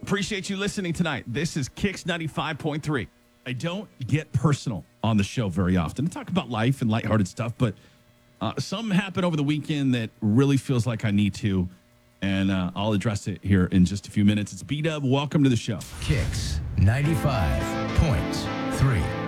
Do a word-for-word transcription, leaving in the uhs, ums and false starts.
Appreciate you listening tonight. This is Kicks ninety-five point three. I don't get personal on the show very often. I talk about life and lighthearted stuff, but uh, something happened over the weekend that really feels like I need to, and uh, I'll address it here in just a few minutes. It's B-Dub. Welcome to the show. Kicks ninety-five point three.